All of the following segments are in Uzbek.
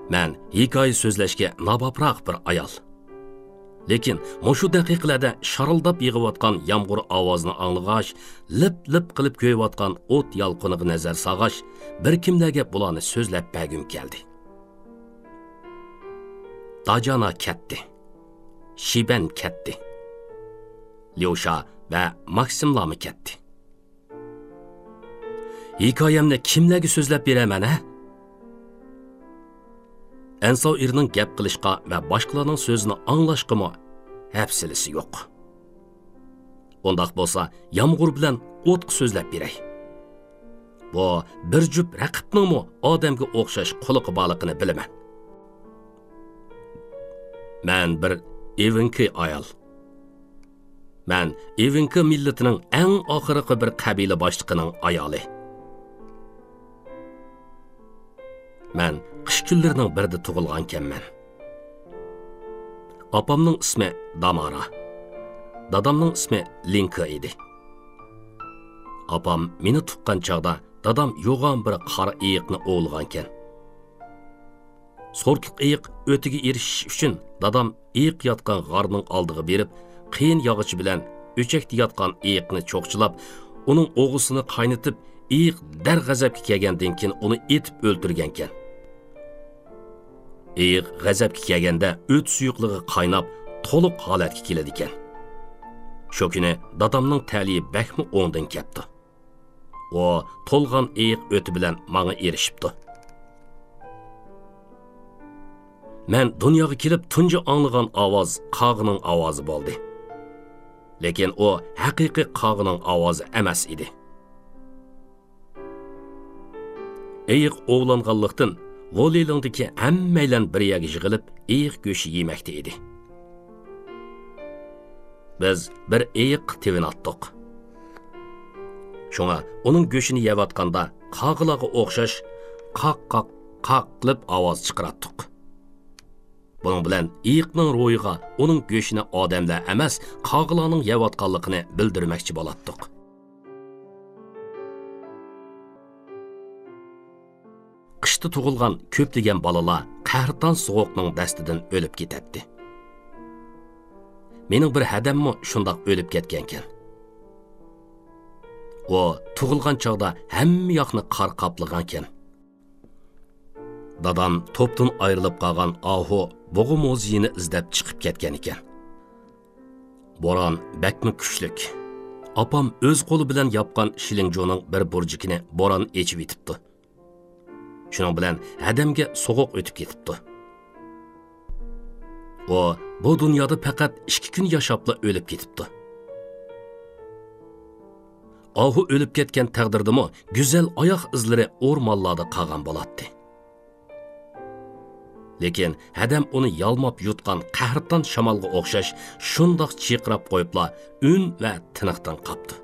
Mən hikoya so'zlashga nabobroq bir ayol. Lekin mushu daqiqalarda sharildab yig'iyotgan yomg'ir ovozini anglag'ach, lip-lip qilib ko'yayotgan o't yalqiniga nazar sag'ash, bir kimlarga bularni so'zlab bergim keldi. Dajana ketdi. Shiban ketdi. Lyosha va Maksimlarmi ketdi. Hikoyamni kimlarga so'zlab beraman, ha? Ensov erining gap qilishqa va boshqalarning so'zini anglashqimi hafsilisi yo'q. Undaq bo'lsa, yomg'ir bilan o'tq so'zlab beray. Bu bir jup raqibningmi odamga o'xshash quluqi borligini bilaman. Men bir Evinki ayol. Men Evinki millatining eng oxirgi bir qabila boshliqining ayoli. Men qish kunlarining birida tug'ilganman. Opamning ismi Damara. Dadamning ismi Linka edi. Opam meni tuqqan chog'da dadam yo'g'on bir qora iyiqni o'g'ilgankan. So'rkiq iyiq o'tiga erishish uchun dadam iyiq yotgan g'arning oldiga berib, qiyin yog'ichi bilan o'chakda yotgan iyiqni cho'qchilab, uning o'g'isini qaynatib, iyiq darg'azabga kelgandan keyin uni etib o'ldirgankan. Iyiq g'azabga kelganda o't suyuqligi qaynab, to'liq holatga keladi ekan. Shu kuni dadamning ta'liyi bakmi o'ngdan ketdi. O to'lg'an iyiq o'ti bilan menga erishibdi. Men dunyoga kelib tunji anglagan ovoz qog'ining ovozi bo'ldi. Lekin o haqiqiy qog'ining ovozi emas edi. Iyiq o'g'langanlikdan Volilingdagi hammaylan bir yerga yig'ilib, iyiq go'shi yemakda edi. Biz bir iyiq tevin atdik. Shunga uning go'shini yeyotganda qog'ilarga o'xshash qaq qilib ovoz chiqaratdik. Bunun bilan iyiqning ro'yiga uning go'shini odamlar emas, qog'ilarning yeyotganligini bildirmoqchi bo'latdik. Qishda tug'ilgan ko'plagan bolalar qahrton sovuqning dastidan o'lib ketadi. Mening bir hadammi shundoq o'lib ketgankan. O tug'ilgan chog'da hamma yoqni qor qoplagankan. Dadam to'pdan ayrilib qolgan Aho bo'g'u muzeyini izlab chiqib ketgan ekan. Bo'ron bakmi kuchlik. Opam o'z qo'li bilan yapgan shilingjoning bir burjikini bo'ron echib yetibdi. Shuning bilan hadamga sovuq o'tib ketibdi. O bu dunyoda faqat 2 kun yashapla o'lib ketibdi. Ahu o'lib ketgan taqdirdimi go'zal oyoq izlari o'rmonlarda qolgan bo'ladi. Lekin hadam uni yalmab yutgan qahrton shamolga o'xshash shundoq chiqrab qo'yibla un va tiniqdan qapti.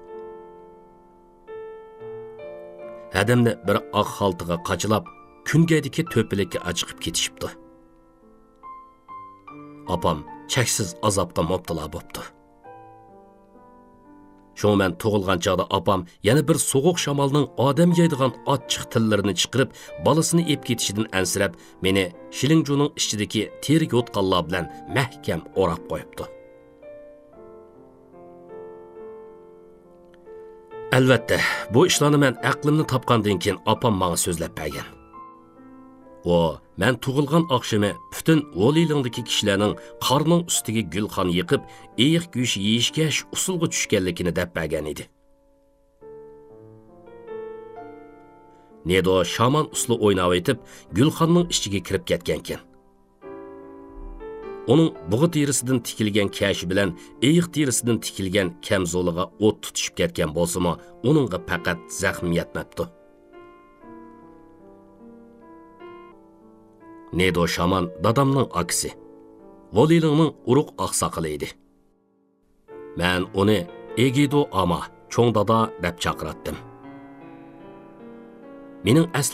Hadamni bir oq xaltiga qachilab kungaydagi to'pilikka achiqib ketishibdi. Opam cheksiz azobda mubtalo bo'libdi. Shu men tug'ilgan chog'da opam yana bir sovuq shamolning odam yeydigan ochiq tillarini chiqarib, bolasini ep ketishidan ansirab, meni shilingjoning ichidagi teri yotqanlar bilan mahkam o'rab qo'yibdi. Albatta, bu ishlarni men aqlimni topgandan keyin opam menga so'zlab bergan. O, men tug'ilgan oqshimi butun Volilingdagi kishilarning qorning ustiga gulxon yiqib, iyiq go'sh yeyishga usulga tushganligini deb bergan edi. Nedo shaman usuli o'ynab etib, gulxonning ichiga kirib ketgankan. Uning bug'i terisidan tikilgan kashi bilan iyiq terisidan tikilgan kamzoliga o't tutishib ketgan bo'lsa-mu, uningga faqat zaxm yetmabdi. Nedo shaman dadamning aksi. Volilingning urug' oqsoqili edi. Men uni Egido ama, cho'ng dada deb chaqiratdim. Mening